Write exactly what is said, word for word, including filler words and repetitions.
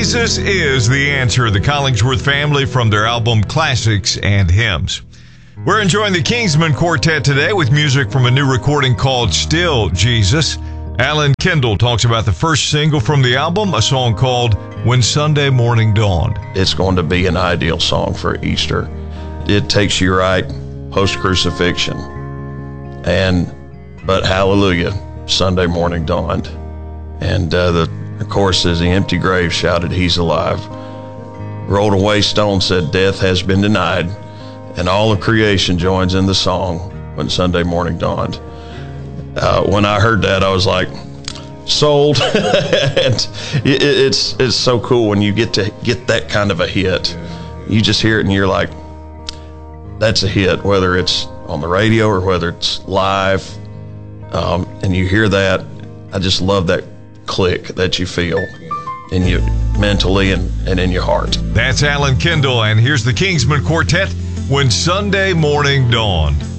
Jesus is the answer. The Collingsworth family from their album Classics and Hymns. We're enjoying the Kingsmen Quartet today with music from a new recording called Still Jesus. Alan Kendall talks about the first single from the album, a song called When Sunday Morning Dawned. It's going to be an ideal song for Easter. It takes you right post-crucifixion. And, but hallelujah, Sunday morning dawned. And uh, the, the chorus says, the empty grave shouted, he's alive. Rolled away stone said, death has been denied. And all of creation joins in the song, When Sunday Morning Dawned. Uh, when I heard that, I was like, sold. And it, it's it's so cool when you get to get that kind of a hit. You just hear it and you're like, that's a hit, whether it's on the radio or whether it's live. Um, and you hear that, I just love that click that you feel in you mentally and, and in your heart. That's Alan Kendall, and here's the Kingsmen Quartet, When Sunday Morning Dawned.